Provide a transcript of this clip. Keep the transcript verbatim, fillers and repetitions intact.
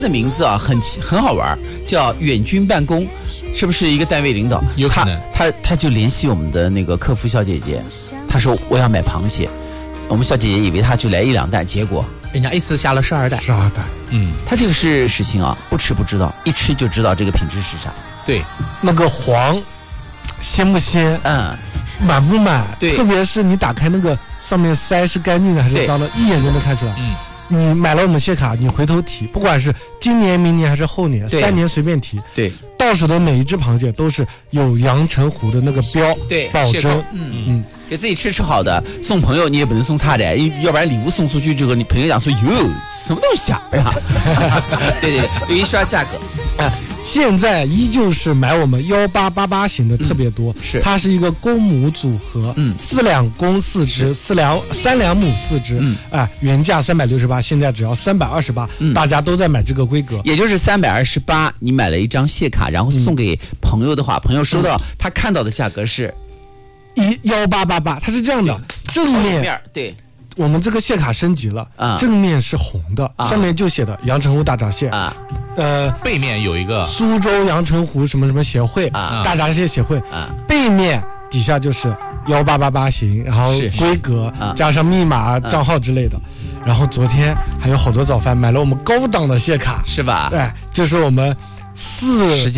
的名字啊，很很好玩，叫远军办公，是不是一个单位领导？ 有可能， 他他他就联系我们的那个客服小姐姐，他说我要买螃蟹，我们小姐姐以为他就来一两袋，结果人家一次下了十二袋， 十二袋。 嗯， 他这个是事情啊，不吃不知道，一吃就知道这个品质是啥。 对， 那个黄鲜不鲜？ 嗯， 满不满？ 对， 特别是你打开那个上面鳃是干净的还是脏的，一眼就能看出来。 嗯。 你买了我们蟹卡，你回头提，不管是今年、明年还是后年，三年随便提。 对， 到手的每一只螃蟹都是有阳澄湖的那个标， 对， 保证。 嗯嗯，给自己吃吃好的，送朋友你也不能送差的，要不然礼物送出去之后，你朋友讲说哟什么东西啊？呀，对对，有一说价格。 啊，现在依旧是买我们幺八八八型的特别多， 是它是一个公母组合，嗯，四两公四只，四两三两母四只，嗯，啊，原价三百六十八，现在只要三百二十八，大家都在买这个规格， 也就是三百二十八，你买了一张蟹卡，然后送给朋友的话，朋友收到他看到的价格是一幺八八八，它是这样的，正面对。 我们这个蟹卡升级了，啊，正面是红的，啊，上面就写的阳澄湖大闸蟹，啊，呃， 背面有一个苏州阳澄湖什么什么协会，啊，大闸蟹协会，啊，背面底下就是幺八八八型，然后规格加上密码、账号之类的。然后昨天还有好多早饭买了我们高档的蟹卡， 是吧？ 对，就是我们四。